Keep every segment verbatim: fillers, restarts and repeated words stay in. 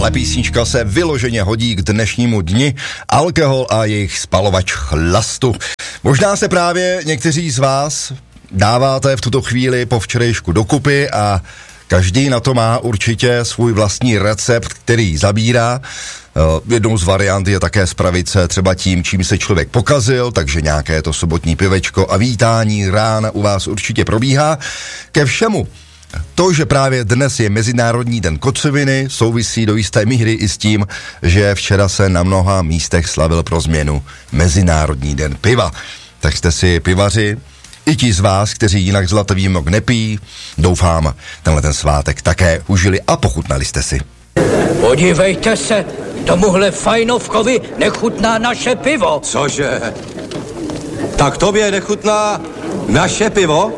Tahle písnička se vyloženě hodí k dnešnímu dni, alkohol a jejich spalovač chlastu. Možná se právě někteří z vás dáváte v tuto chvíli po včerejšku dokupy a každý na to má určitě svůj vlastní recept, který zabírá. Jednou z variant je také spravit se třeba tím, čím se člověk pokazil, takže nějaké to sobotní pivečko a vítání rána u vás určitě probíhá. Ke všemu to, že právě dnes je Mezinárodní den kocoviny, souvisí do jisté míry i s tím, že včera se na mnoha místech slavil pro změnu Mezinárodní den piva. Tak jste si pivaři, i ti z vás, kteří jinak zlatý mok nepijí, doufám, tenhle ten svátek také užili a pochutnali jste si. Podívejte se, tomuhle fajnovkovi nechutná naše pivo. Cože? Tak tobě nechutná naše pivo?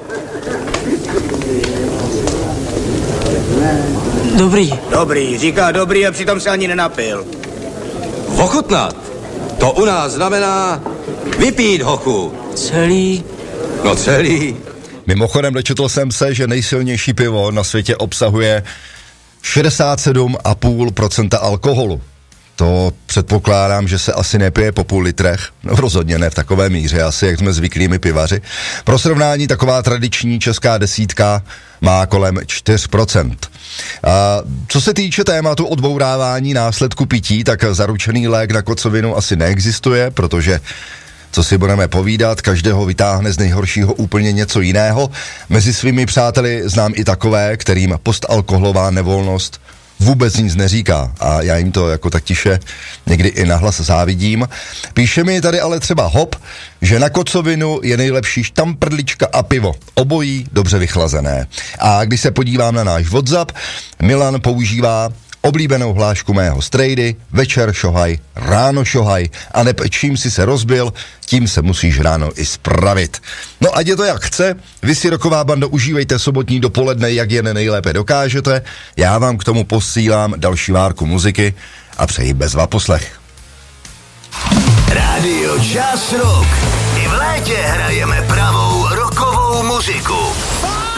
Dobrý. Dobrý, říká dobrý a přitom se ani nenapil. Ochutnat. To u nás znamená vypít, hochu. Celý. No celý. Mimochodem dočetl jsem se, že nejsilnější pivo na světě obsahuje šedesát sedm celá pět procenta alkoholu. To předpokládám, že se asi nepije po půl litrech, no rozhodně ne v takové míře, asi jak jsme zvyklými pivaři. Pro srovnání taková tradiční česká desítka má kolem čtyři procenta. A co se týče tématu odbourávání následku pití, tak zaručený lék na kocovinu asi neexistuje, protože co si budeme povídat, každého vytáhne z nejhoršího úplně něco jiného. Mezi svými přáteli znám i takové, kterým postalkoholová nevolnost vůbec nic neříká a já jim to jako tak tiše někdy i nahlas závidím. Píše mi tady ale třeba Hop, že na kocovinu je nejlepší štamprdlička a pivo, obojí dobře vychlazené. A když se podívám na náš WhatsApp, Milan používá oblíbenou hlášku mého strejdy, večer šohaj, ráno šohaj a neb čím si se rozbil, tím se musíš ráno i spravit. No ať je to jak chce, vy si roková bando užívejte sobotní dopoledne, jak jen nejlépe dokážete, já vám k tomu posílám další várku muziky a přeji bezva poslech. Rádio Jazz Rock. I v létě hrajeme pravou rockovou muziku.